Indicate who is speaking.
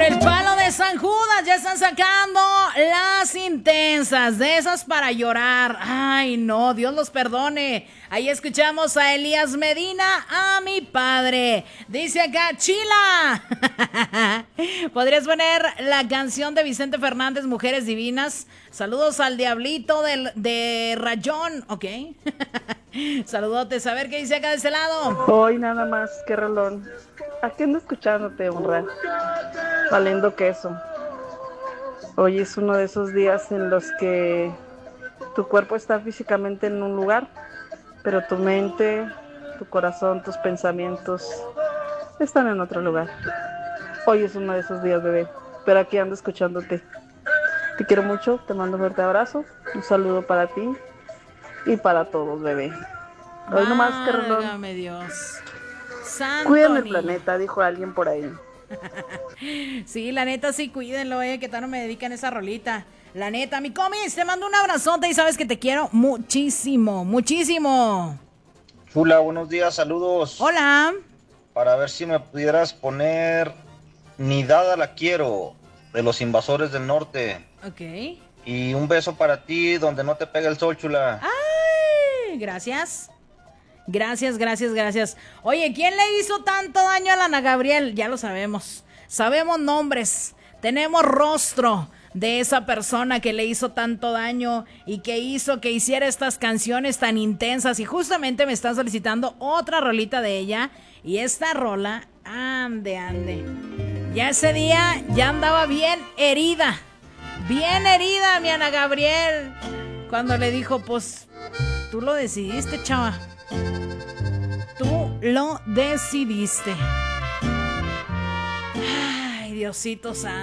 Speaker 1: el palo de San Judas ya están sacando las intensas, de esas para llorar. Ay, no, Dios los perdone. Ahí escuchamos a Elías Medina, a mi padre. Dice acá, Chila. ¿Podrías poner la canción de Vicente Fernández, Mujeres Divinas? Saludos al Diablito de Rayón, ok. Saludotes, a ver qué dice acá de ese lado.
Speaker 2: Hoy nada más, qué rolón. Aquí ando escuchándote, honra. Valiendo queso. Hoy es uno de esos días en los que tu cuerpo está físicamente en un lugar, pero tu mente, tu corazón, tus pensamientos están en otro lugar. Hoy es uno de esos días, bebé. Pero aquí ando escuchándote. Te quiero mucho, te mando un fuerte abrazo. Un saludo para ti y para todos, bebé. Hoy nomás, qué rolón.
Speaker 1: Válgame Dios. Santo
Speaker 2: Cuiden el
Speaker 1: niño.
Speaker 2: planeta, dijo alguien por ahí.
Speaker 1: Sí, la neta, sí, cuídenlo, que tal no me dedican esa rolita. La neta, mi comis, te mando un abrazote y sabes que te quiero muchísimo, muchísimo.
Speaker 3: Chula, buenos días, saludos.
Speaker 1: Hola.
Speaker 3: Para ver si me pudieras poner Nidada la quiero, de los Invasores del Norte.
Speaker 1: Ok.
Speaker 3: Y un beso para ti, donde no te pega el sol, chula.
Speaker 1: Ay, gracias. Gracias, gracias, gracias. Oye, ¿quién le hizo tanto daño a la Ana Gabriel? Ya lo sabemos. Sabemos nombres. Tenemos rostro de esa persona que le hizo tanto daño y que hizo que hiciera estas canciones tan intensas. Y justamente me están solicitando otra rolita de ella. Y esta rola, ande. Ya ese día ya andaba bien herida. Bien herida, mi Ana Gabriel. Cuando le dijo, pues, tú lo decidiste, chava. Tú lo decidiste. Ay, Diosito santo.